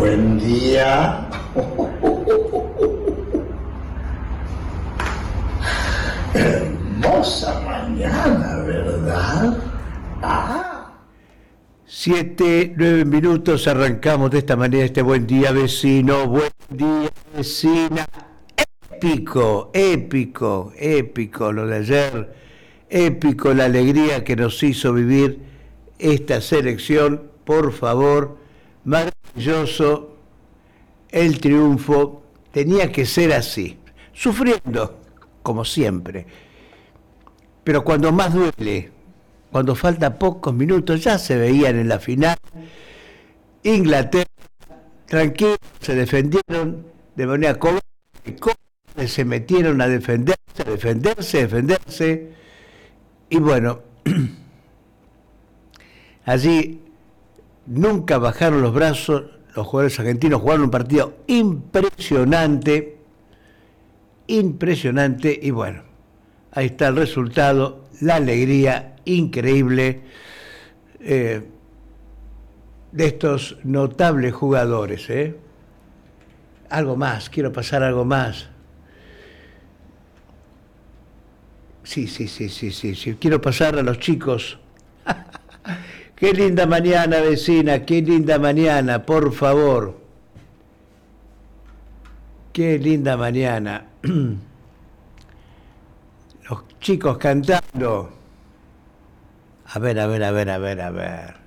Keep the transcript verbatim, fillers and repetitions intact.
Buen día. Hermosa mañana, ¿verdad? Ah. Siete, nueve minutos, arrancamos de esta manera este buen día, vecino, buen día, vecina. Épico, épico, épico lo de ayer, épico la alegría que nos hizo vivir esta selección, por favor, maravilloso el triunfo, tenía que ser así, sufriendo, como siempre, pero cuando más duele, cuando falta pocos minutos, ya se veían en la final, Inglaterra, tranquilo, se defendieron de manera cobarde, se metieron a defenderse, a defenderse, a defenderse, y bueno, allí nunca bajaron los brazos, los jugadores argentinos jugaron un partido impresionante, impresionante, y bueno, ahí está el resultado, la alegría increíble eh, de estos notables jugadores. ¿eh? Algo más, quiero pasar algo más. Sí, sí, sí, sí, sí, sí. Quiero pasar a los chicos. Qué linda mañana, vecina, qué linda mañana, por favor. Qué linda mañana. Los chicos cantando. A ver, a ver, a ver, a ver, a ver.